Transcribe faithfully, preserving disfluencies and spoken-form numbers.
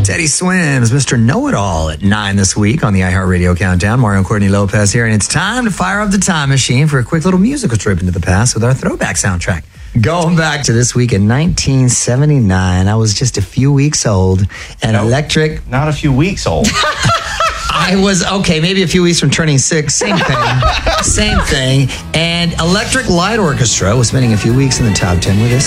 Teddy Swims, Mister Know-It-All at nine this week on the iHeartRadio Countdown. Mario and Courtney Lopez here, and it's time to fire up the time machine for a quick little musical trip into the past with our throwback soundtrack. Going back to this week in nineteen seventy-nine, I was just a few weeks old, and nope, Electric... Not a few weeks old. I was, okay, maybe a few weeks from turning six. Same thing. Same thing. And Electric Light Orchestra was spending a few weeks in the top ten with this